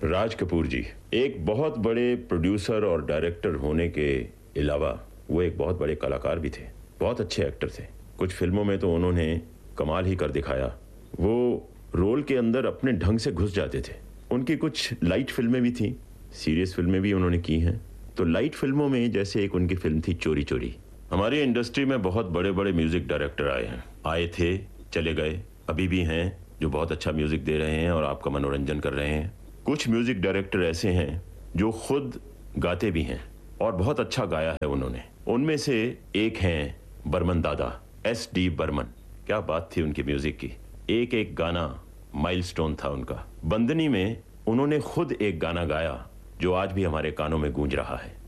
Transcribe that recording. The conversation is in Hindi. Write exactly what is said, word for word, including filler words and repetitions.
राज कपूर जी एक बहुत बड़े प्रोड्यूसर और डायरेक्टर होने के अलावा वो एक बहुत बड़े कलाकार भी थे, बहुत अच्छे एक्टर थे। कुछ फिल्मों में तो उन्होंने कमाल ही कर दिखाया। वो रोल के अंदर अपने ढंग से घुस जाते थे। उनकी कुछ लाइट फिल्में भी थी, सीरियस फिल्में भी उन्होंने की हैं। तो लाइट फिल्मों में जैसे एक उनकी फिल्म थी चोरी चोरी। हमारी इंडस्ट्री में बहुत बड़े बड़े म्यूजिक डायरेक्टर आए हैं, आए थे, चले गए, अभी भी हैं जो बहुत अच्छा म्यूजिक दे रहे हैं और आपका मनोरंजन कर रहे हैं। कुछ म्यूजिक डायरेक्टर ऐसे हैं जो खुद गाते भी हैं और बहुत अच्छा गाया है उन्होंने। उनमें से एक हैं बर्मन दादा, एस डी बर्मन। क्या बात थी उनकी म्यूजिक की, एक एक गाना माइलस्टोन था उनका। बंदनी में उन्होंने खुद एक गाना गाया जो आज भी हमारे कानों में गूंज रहा है।